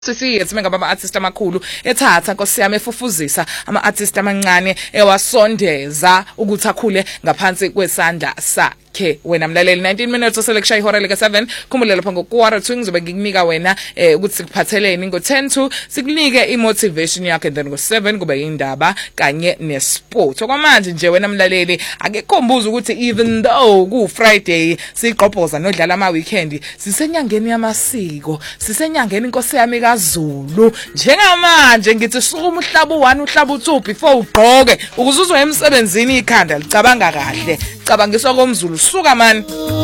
Sifike ngaba ama-artist amakhulu ethatha Nkosi yami efufuzisa ama-artist amancane ewasondeza ukuthi akhule ngaphansi kwesandla sakhe. Wena mlaleli 19 minutes oselekusha ihora lika 7 khumbulela lapha ngo-2 ngizobe ngikunika wena ukuthi sikuphatheleni ngo-10 to sikunike i-motivation yakhe, then ngo-7 kube indaba kanye nesport. Okwamanje nje wena mlaleli akekhombuza ukuthi even though ku Friday siqhophoza nodlala ama-weekend sisenyangeni yamasiko, sisenyangeni Nkosi yami kaZulu. Njengamanje ngithi sukuma uhlaba u1 uhlaba u2 before ugqoke ukuze uzwe emsebenzini ikhanda licabanga kahle. Cabangiswa komZulu suka man.